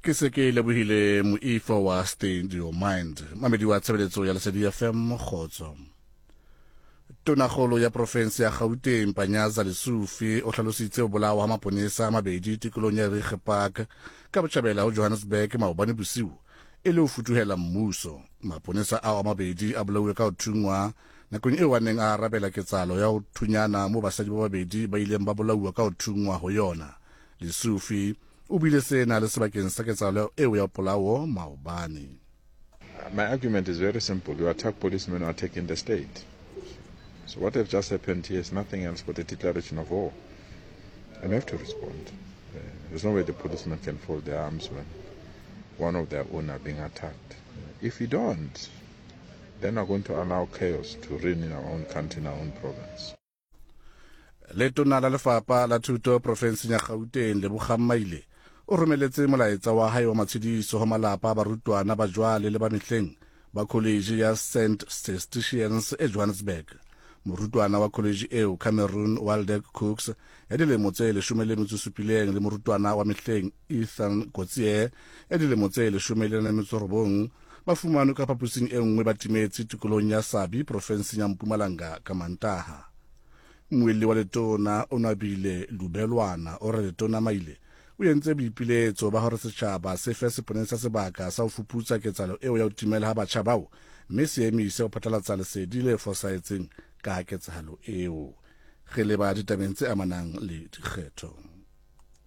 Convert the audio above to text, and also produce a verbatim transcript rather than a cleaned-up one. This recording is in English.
ke se ke lebohile moifo wa Stay in Your Mind mamedi wa tshebeletso ya Lesedi F M Khotso. Tonakgolo ya province ya Gauteng Panyaza Lesufi o hlalositse o bolawa ha maponesa a mabedi tikolong ya Rege Park ka botjhabela ho Johannesburg maobane bosiu e le ho futuhela mmuso. Maponesa a mabedi a bolauwe ka ho thungwa nakong eo a neng a arabela ketsalo ya ho thunyana mo basadi ba babedi ba ileng ba bolauwa ka ho thungwa ho yona. Lesufi o bile sena le sebakeng sa ketsalo eo ya polao maobane. My argument is very simple. You attack policemen who are attacking the state. So what has just happened here is nothing else but a declaration of war. And we have to respond. Uh, there's no way the policemen can fold their arms when one of their own are being attacked. If we don't, then we're going to allow chaos to reign in our own country, in our own province. Letona la Lefapha la Thuto province ya Gauteng le Bogammaile o romeletse molaetsa wa hae wa matshidiso ho malapa a barutwana ba jwale le ba mehleng ba college ya Saint Statistians e Johannesburg. Morutwana wa college eo Cameroon Waldeck Cooks ya dilemo tse leshome le metso e supileng le morutwana wa mehleng Ethan Kotsie ya dilemo tse leshome le metso e robong ba fumanwe ka phaposing e nngwe ba timetse tikolong ya Sabi province ya Mpumalanga ka Mantaha. Moelli wa letona o Nabile Lubelwana o re letona Maile o entse boipiletso ba hore setjhaba se fe seponesa sebaka sa ho fuputsa ketsalo eo ya ho timela ha batjha bao mme se emise ho phatlalatsa lesedi le fosahetseng ka ketsahalo eo. Re leba ditabeng tse amanang le dikgetho.